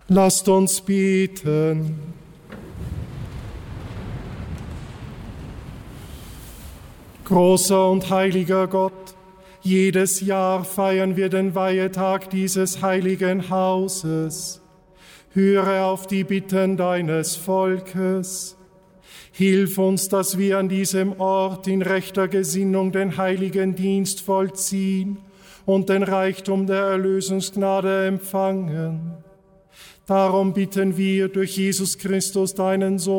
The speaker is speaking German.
Lasst uns beten. Großer und heiliger Gott, jedes Jahr feiern wir den Weihetag dieses heiligen Hauses. Höre auf die Bitten deines Volkes. Hilf uns, dass wir an diesem Ort in rechter Gesinnung den heiligen Dienst vollziehen und den Reichtum der Erlösungsgnade empfangen. Darum bitten wir durch Jesus Christus, deinen Sohn,